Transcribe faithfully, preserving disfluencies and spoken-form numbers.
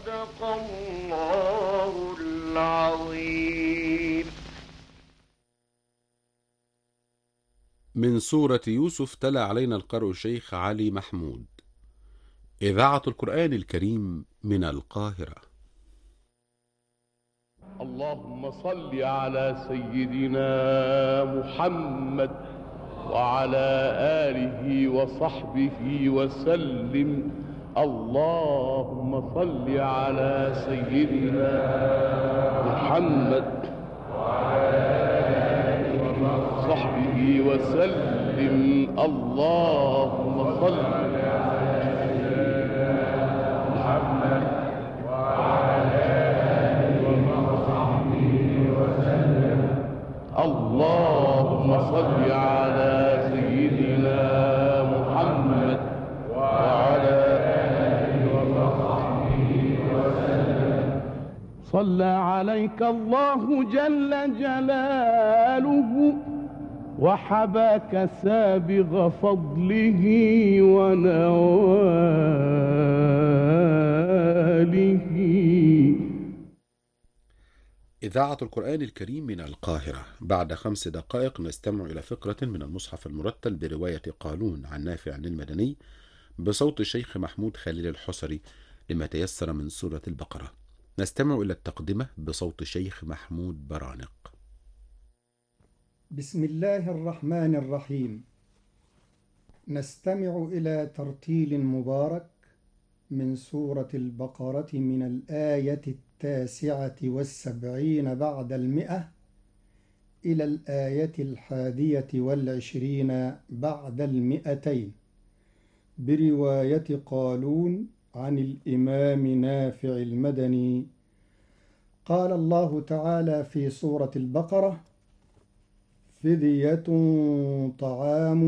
صدق الله العظيم. من سورة يوسف تلا علينا القارئ الشيخ علي محمود. إذاعة القرآن الكريم من القاهرة. اللهم صل على سيدنا محمد وعلى آله وصحبه وسلم. اللهم صل على سيدنا محمد وعلى آله وصحبه وسلم. اللهم صل على سيدنا محمد وعلى آله وصحبه وسلم. اللهم صل على سيدنا محمد وعلى آله وصحبه وسلم. صلى عليك الله جل جلاله وحباك سابغ فضله ونواله. إذاعة القرآن الكريم من القاهرة. بعد خمس دقائق نستمع إلى فقرة من المصحف المرتل برواية قالون عن نافع المدني بصوت الشيخ محمود خليل الحصري لما تيسر من سورة البقرة. نستمع إلى التقدمة بصوت الشيخ محمود برانق. بسم الله الرحمن الرحيم. نستمع إلى ترتيل مبارك من سورة البقرة من الآية التاسعة والسبعين بعد المئة إلى الآية الحادية والعشرين بعد المئتين برواية قالون عن الإمام نافع المدني. قال الله تعالى في سورة البقرة: فدية طعام